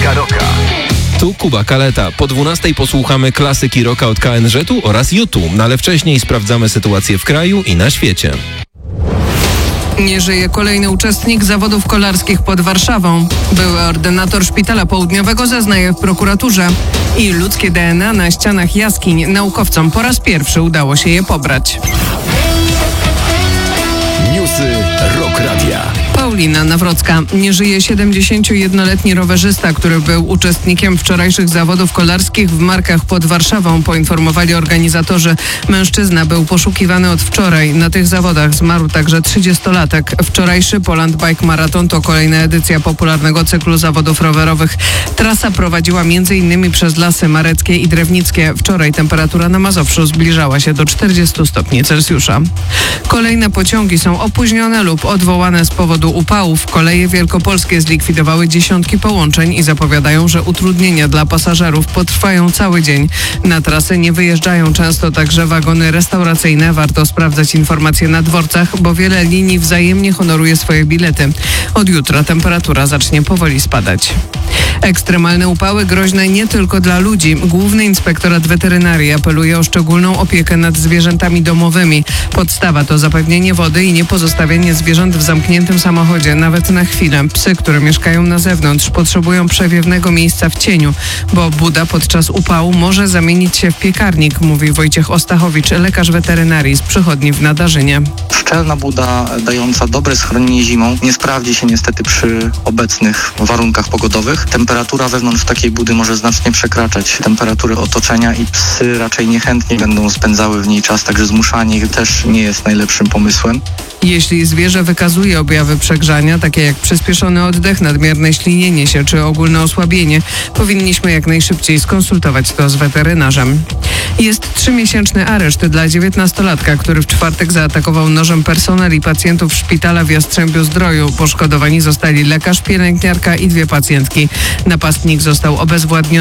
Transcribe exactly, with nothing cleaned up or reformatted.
Muzyka Rocka. Tu Kuba Kaleta. Po dwunastej posłuchamy klasyki rocka od K N Z u oraz YouTube, no ale wcześniej sprawdzamy sytuację w kraju i na świecie. Nie żyje kolejny uczestnik zawodów kolarskich pod Warszawą. Były ordynator Szpitala Południowego zeznaje w prokuraturze. I ludzkie D N A na ścianach jaskiń naukowcom po raz pierwszy udało się je pobrać. Newsy Rock Radia. Paulina Nawrocka. Nie żyje siedemdziesięciojednoletni rowerzysta, który był uczestnikiem wczorajszych zawodów kolarskich w Markach pod Warszawą, poinformowali organizatorzy. Mężczyzna był poszukiwany od wczoraj. Na tych zawodach zmarł także trzydziestolatek. Wczorajszy Poland Bike Marathon to kolejna edycja popularnego cyklu zawodów rowerowych. Trasa prowadziła między innymi przez Lasy Mareckie i Drewnickie. Wczoraj temperatura na Mazowszu zbliżała się do czterdziestu stopni Celsjusza. Kolejne pociągi są opóźnione lub odwołane z powodu upałów. Koleje wielkopolskie zlikwidowały dziesiątki połączeń i zapowiadają, że utrudnienia dla pasażerów potrwają cały dzień. Na trasy nie wyjeżdżają często także wagony restauracyjne. Warto sprawdzać informacje na dworcach, bo wiele linii wzajemnie honoruje swoje bilety. Od jutra temperatura zacznie powoli spadać. Ekstremalne upały groźne nie tylko dla ludzi. Główny Inspektorat Weterynarii apeluje o szczególną opiekę nad zwierzętami domowymi. Podstawa to zapewnienie wody i nie pozostawienie zwierząt w zamkniętym samochodzie, nawet na chwilę. Psy, które mieszkają na zewnątrz, potrzebują przewiewnego miejsca w cieniu, bo buda podczas upału może zamienić się w piekarnik, mówi Wojciech Ostachowicz, lekarz weterynarii z przychodni w Nadarzynie. Szczelna buda dająca dobre schronienie zimą nie sprawdzi się niestety przy obecnych warunkach pogodowych. Temperatura wewnątrz takiej budy może znacznie przekraczać temperatury otoczenia i psy raczej niechętnie będą spędzały w niej czas, także zmuszanie ich też nie jest najlepszym pomysłem. Jeśli zwierzę wykazuje objawy przegrzania, takie jak przyspieszony oddech, nadmierne ślinienie się czy ogólne osłabienie, powinniśmy jak najszybciej skonsultować to z weterynarzem. Jest trzymiesięczny areszt dla dziewiętnastolatka, który w czwartek zaatakował nożem personel i pacjentów szpitala w Jastrzębiu-Zdroju. Poszkodowani zostali lekarz, pielęgniarka i dwie pacjentki. Napastnik został obezwładniony.